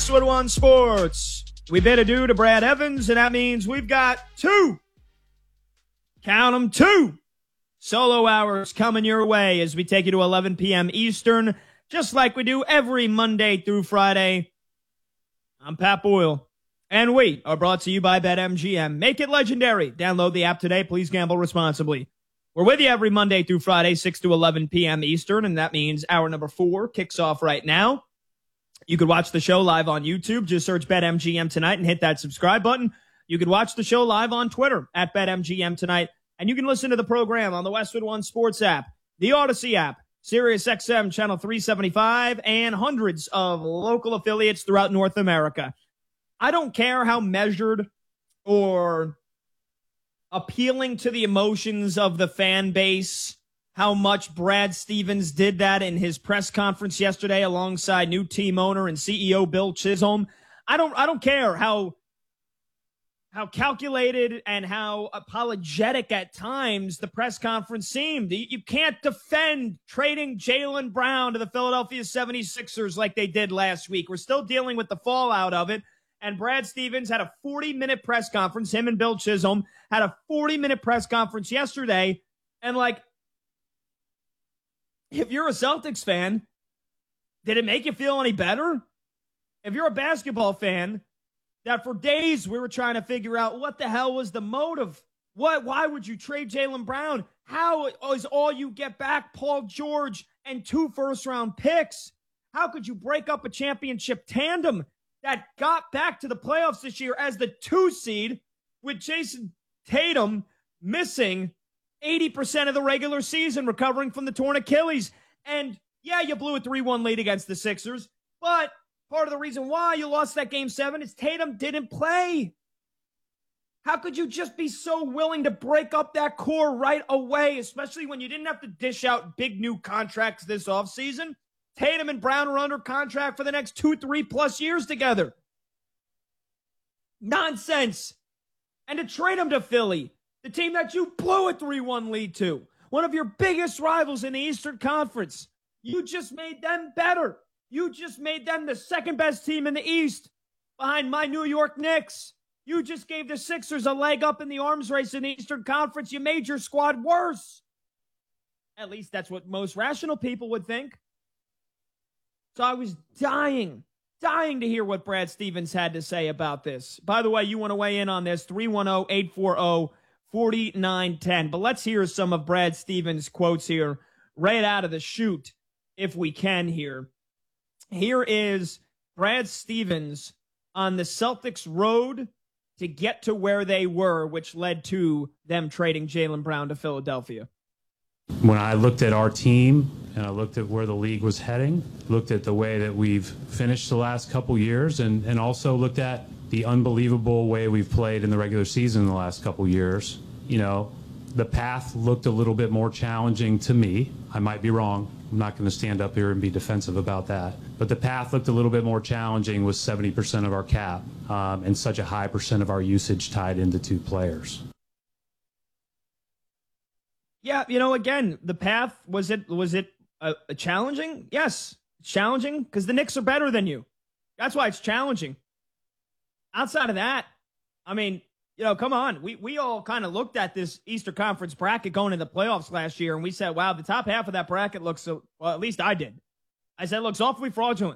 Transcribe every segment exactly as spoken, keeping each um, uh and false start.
Westwood One Sports. We bid adieu to Brad Evans, and that means we've got two, count them, two solo hours coming your way as we take you to eleven p.m. Eastern, just like we do every Monday through Friday. I'm Pat Boyle, and we are brought to you by BetMGM. Make it legendary. Download the app today. Please gamble responsibly. We're with you every Monday through Friday, six to eleven p.m. Eastern, and that means hour number four kicks off right now. You could watch the show live on YouTube. Just search BetMGM Tonight and hit that subscribe button. You could watch the show live on Twitter at BetMGM Tonight, and you can listen to the program on the Westwood One Sports app, the Odyssey app, Sirius X M Channel three seventy-five, and hundreds of local affiliates throughout North America. I don't care how measured or appealing to the emotions of the fan base, how much Brad Stevens did that in his press conference yesterday alongside new team owner and C E O Bill Chisholm. I don't I don't care how how calculated and how apologetic at times the press conference seemed. You can't defend trading Jaylen Brown to the Philadelphia seventy-sixers like they did last week. We're still dealing with the fallout of it. And Brad Stevens had a forty-minute press conference. Him and Bill Chisholm had a forty-minute press conference yesterday. And, like, if you're a Celtics fan, did it make you feel any better? If you're a basketball fan, that for days we were trying to figure out what the hell was the motive. What? Why would you trade Jaylen Brown? How is all you get back Paul George and two first-round picks? How could you break up a championship tandem that got back to the playoffs this year as the two seed with Jason Tatum missing eighty percent of the regular season, recovering from the torn Achilles? And yeah, you blew a three one lead against the Sixers, but part of the reason why you lost that game seven is Tatum didn't play. How could you just be so willing to break up that core right away, especially when you didn't have to dish out big new contracts this offseason? Tatum and Brown are under contract for the next two, three plus years together. Nonsense. And to trade them to Philly, the team that you blew a three one lead to, one of your biggest rivals in the Eastern Conference, you just made them better. You just made them the second best team in the East behind my New York Knicks. You just gave the Sixers a leg up in the arms race in the Eastern Conference. You made your squad worse. At least that's what most rational people would think. So I was dying, dying to hear what Brad Stevens had to say about this. By the way, you want to weigh in on this, three one zero, eight four zero, four nine one zero. But let's hear some of Brad Stevens' quotes here right out of the chute, if we can here. Here is Brad Stevens on the Celtics' road to get to where they were, which led to them trading Jaylen Brown to Philadelphia. When I looked at our team and I looked at where the league was heading, looked at the way that we've finished the last couple years, and, and also looked at the unbelievable way we've played in the regular season in the last couple years, you know, the path looked a little bit more challenging to me. I might be wrong. I'm not going to stand up here and be defensive about that. But the path looked a little bit more challenging with seventy percent of our cap um, and such a high percent of our usage tied into two players. Yeah, you know, again, the path, was it was it uh, challenging? Yes, it's challenging because the Knicks are better than you. That's why it's challenging. Outside of that, I mean, you know, come on. We we all kind of looked at this Eastern Conference bracket going into the playoffs last year, and we said, wow, the top half of that bracket looks, so, well, at least I did. I said it looks awfully fraudulent.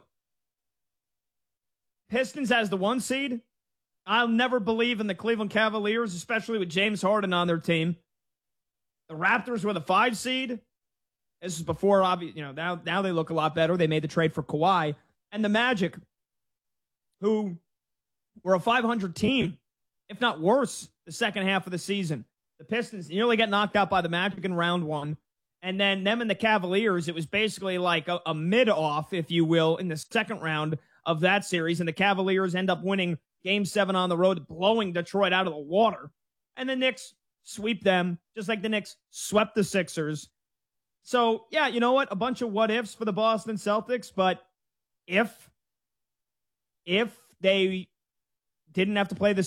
Pistons has the one seed. I'll never believe in the Cleveland Cavaliers, especially with James Harden on their team. The Raptors were the five seed. This is before, obvious, you know, now, now they look a lot better. They made the trade for Kawhi. And the Magic, who were a five hundred team, if not worse, the second half of the season. The Pistons nearly get knocked out by the Magic in round one. And then them and the Cavaliers, it was basically like a, a mid-off, if you will, in the second round of that series. And the Cavaliers end up winning game seven on the road, blowing Detroit out of the water. And the Knicks sweep them, just like the Knicks swept the Sixers. So, yeah, you know what? A bunch of what-ifs for the Boston Celtics, but if, if they didn't have to play the